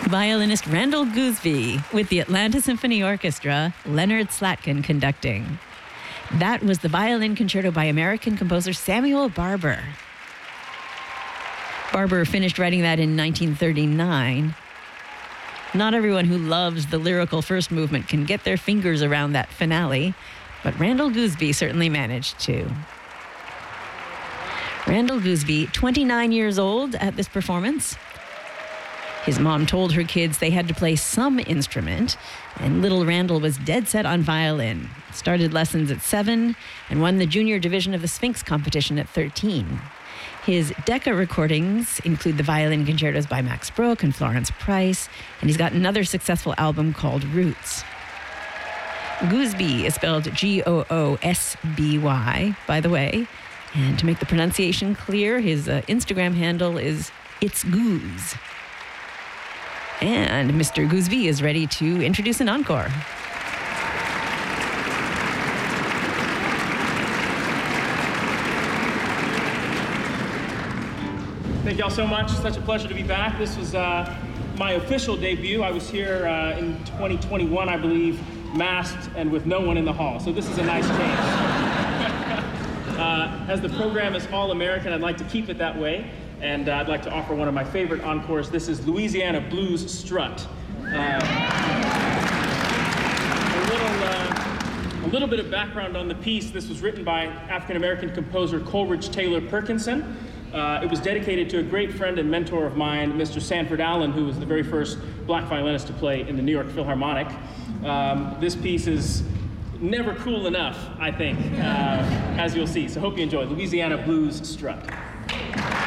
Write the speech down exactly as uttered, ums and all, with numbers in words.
violinist Randall Gooseby with the Atlanta Symphony Orchestra, Leonard Slatkin conducting. That was the violin concerto by American composer Samuel Barber. Barber finished writing that in nineteen thirty-nine. Not everyone who loves the lyrical first movement can get their fingers around that finale, but Randall Gooseby certainly managed to. Randall Gooseby, twenty-nine years old at this performance. His mom told her kids they had to play some instrument, and little Randall was dead set on violin. Started lessons at seven and won the junior division of the Sphinx competition at thirteen. His Decca recordings include the violin concertos by Max Bruch and Florence Price, and he's got another successful album called Roots. Gooseby is spelled G O O S B Y, by the way. And to make the pronunciation clear, his uh, Instagram handle is It's Goose. And Mister Gooseby is ready to introduce an encore. Thank y'all so much. Such a pleasure to be back. This was uh, my official debut. I was here uh, in twenty twenty-one, I believe, masked and with no one in the hall. So this is a nice change. uh, as the program is all-American, I'd like to keep it that way. And uh, I'd like to offer one of my favorite encores. This is Louisiana Blues Strut. Uh, a, little, uh, a little bit of background on the piece. This was written by African-American composer Coleridge Taylor Perkinson. Uh, it was dedicated to a great friend and mentor of mine, Mister Sanford Allen, who was the very first black violinist to play in the New York Philharmonic. Um, this piece is never cool enough, I think, uh, as you'll see. So hope you enjoy Louisiana Blues Strut.